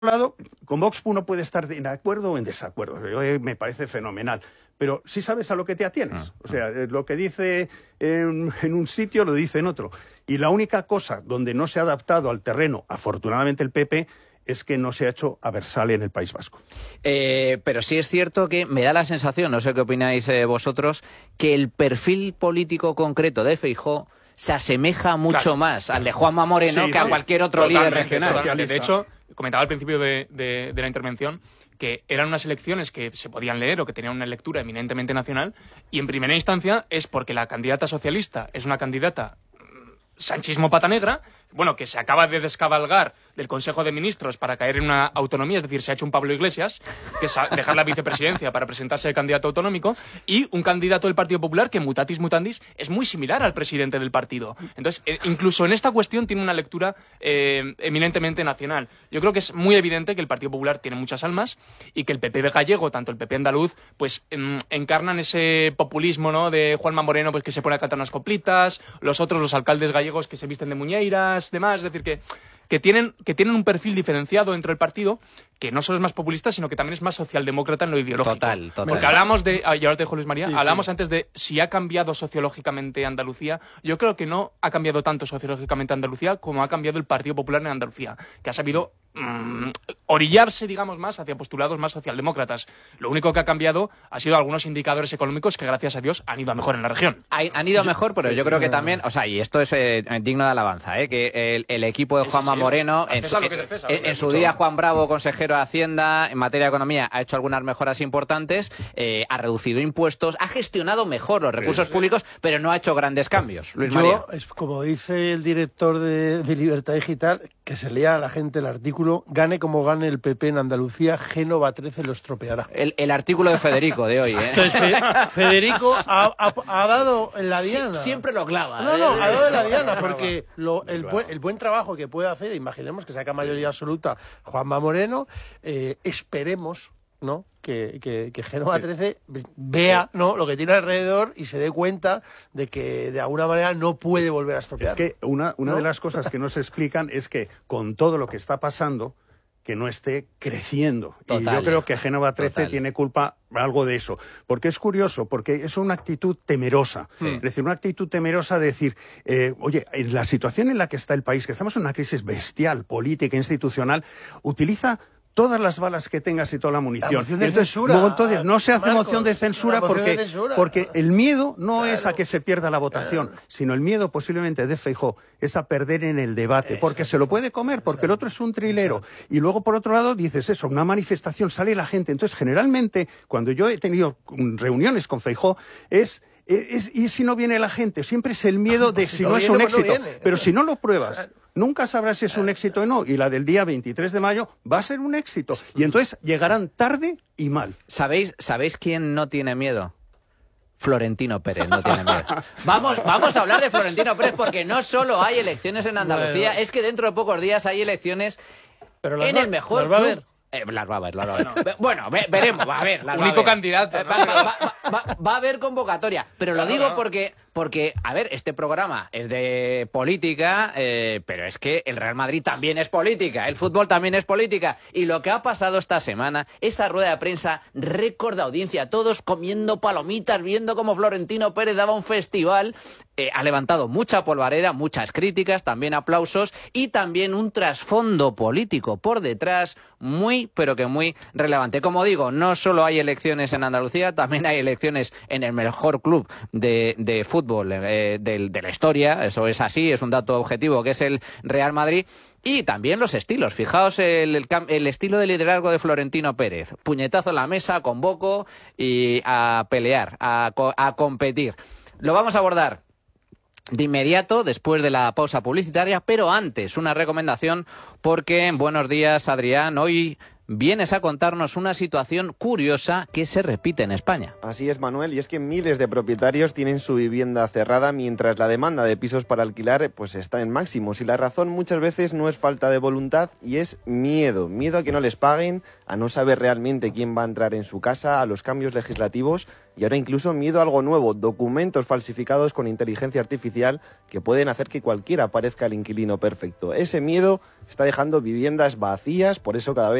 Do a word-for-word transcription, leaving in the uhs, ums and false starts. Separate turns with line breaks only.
lado, con Vox uno puede estar de acuerdo o en desacuerdo. Yo, eh, me parece fenomenal. Pero sí sabes a lo que te atienes. O sea, lo que dice en, en un sitio lo dice en otro. Y la única cosa donde no se ha adaptado al terreno, afortunadamente el P P, es que no se ha hecho aversal en el País Vasco.
Eh, pero sí es cierto que me da la sensación, no sé qué opináis eh, vosotros, que el perfil político concreto de Feijóo se asemeja mucho claro. más al de Juanma Moreno sí, que sí. a cualquier otro
Totalmente,
líder regional.
Totalmente. De hecho, comentaba al principio de, de, de la intervención que eran unas elecciones que se podían leer o que tenían una lectura eminentemente nacional, y en primera instancia es porque la candidata socialista es una candidata sanchismo pata negra, bueno, que se acaba de descabalgar del Consejo de Ministros para caer en una autonomía, es decir, se ha hecho un Pablo Iglesias, que es dejar la vicepresidencia para presentarse de candidato autonómico, y un candidato del Partido Popular que, mutatis mutandis, es muy similar al presidente del partido. Entonces, eh, incluso en esta cuestión tiene una lectura eh, eminentemente nacional. Yo creo que es muy evidente que el Partido Popular tiene muchas almas y que el P P gallego, tanto el P P andaluz, pues en, encarnan ese populismo, ¿no?, de Juanma Moreno, pues que se pone a cantar unas coplitas, los otros, los alcaldes gallegos que se visten de muñeiras, demás, es decir, que que tienen, que tienen un perfil diferenciado dentro del partido, que no solo es más populista, sino que también es más socialdemócrata en lo ideológico.
Total, total.
Porque hablamos de, y ahora te dejo Luis María, sí, hablamos
sí.
antes de si ha cambiado sociológicamente Andalucía. Yo creo que no ha cambiado tanto sociológicamente Andalucía como ha cambiado el Partido Popular en Andalucía, que ha sabido mmm, orillarse, digamos, más hacia postulados más socialdemócratas. Lo único que ha cambiado ha sido algunos indicadores económicos que, gracias a Dios, han ido a mejor en la región.
Han ido mejor, pero yo creo que también, o sea, y esto es eh, digno de alabanza, ¿eh? que el, el equipo de Juanma Moreno, en su, en, en su día Juan Bravo, consejero de Hacienda, en materia de economía, ha hecho algunas mejoras importantes, eh, ha reducido impuestos, ha gestionado mejor los recursos sí, sí. públicos, pero no ha hecho grandes cambios. Luis
Yo,
María.
Es, como dice el director de, de Libertad Digital, que se lea a la gente el artículo, gane como gane el P P en Andalucía, Génova trece lo estropeará.
El, el artículo de Federico de hoy, ¿eh?
Entonces, Fe, Federico ha, ha, ha dado en la diana.
Sí, siempre lo clava.
No, no, ha dado en la diana, porque lo, el, buen, el buen trabajo que puede hacer, imaginemos que saca mayoría absoluta Juanma Moreno, eh, esperemos, ¿no?, que, que, que Génova trece vea, ¿no?, lo que tiene alrededor y se dé cuenta de que de alguna manera no puede volver a estropear.
Es que una, una
¿no?
de las cosas que no se explican es que con todo lo que está pasando, que no esté creciendo.
Total,
y yo creo que Génova trece
total.
tiene culpa algo de eso. Porque es curioso, porque es una actitud temerosa.
Sí.
Es decir, una actitud temerosa de decir, eh, oye, en la situación en la que está el país, que estamos en una crisis bestial, política, institucional, utiliza todas las balas que tengas y toda la munición.
La moción de
entonces,
censura.
Luego, entonces, no se hace
Marcos,
moción de censura porque,
de censura.
porque el miedo no
claro.
es a que se pierda la votación, claro. sino el miedo posiblemente de Feijóo es a perder en el debate,
Exacto.
porque se lo puede comer, porque el otro es un trilero. Exacto. Y luego, por otro lado, dices eso, una manifestación, sale la gente. Entonces, generalmente, cuando yo he tenido reuniones con Feijóo, es... Es, y si no viene la gente, siempre es el miedo ah, pues de si, si no, no viene, es un pues éxito. No pero si no lo pruebas, nunca sabrás si es un éxito o no. Y la del día veintitrés de mayo va a ser un éxito. Y entonces llegarán tarde y mal.
¿Sabéis, ¿sabéis quién no tiene miedo? Florentino Pérez no tiene miedo. Vamos, vamos a hablar de Florentino Pérez porque no solo hay elecciones en Andalucía, bueno. es que dentro de pocos días hay elecciones pero en va, el mejor
club. Va a ver.
Eh, las va a ver, las va a ver. No. Bueno, ve, veremos, va a ver. Las
Único
va a ver.
candidato.
¿no? Va, va, va, va, va a haber convocatoria. Pero lo digo porque, porque, a ver, este programa es de política, eh, pero es que el Real Madrid también es política, el fútbol también es política. Y lo que ha pasado esta semana, esa rueda de prensa, récord de audiencia, todos comiendo palomitas, viendo cómo Florentino Pérez daba un festival, eh, ha levantado mucha polvareda, muchas críticas, también aplausos y también un trasfondo político por detrás muy, pero que muy relevante. Como digo, no solo hay elecciones en Andalucía, también hay elecciones en el mejor club de, de fútbol eh, de, de la historia, eso es así, es un dato objetivo, que es el Real Madrid. Y también los estilos. Fijaos el, el, el estilo de liderazgo de Florentino Pérez. Puñetazo en la mesa, convoco y a pelear, a, a competir. Lo vamos a abordar de inmediato, después de la pausa publicitaria, pero antes una recomendación porque, buenos días Adrián, hoy vienes a contarnos una situación curiosa que se repite en España.
Así es, Manuel, y es que miles de propietarios tienen su vivienda cerrada mientras la demanda de pisos para alquilar pues está en máximos. Y la razón muchas veces no es falta de voluntad y es miedo. Miedo a que no les paguen, a no saber realmente quién va a entrar en su casa, a los cambios legislativos y ahora incluso miedo a algo nuevo, documentos falsificados con inteligencia artificial que pueden hacer que cualquiera parezca el inquilino perfecto. Ese miedo está dejando viviendas vacías, por eso cada vez